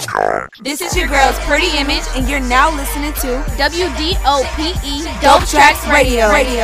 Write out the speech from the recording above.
This is your girl's Pretty Image, and you're now listening to WDOPE Dope Tracks Radio.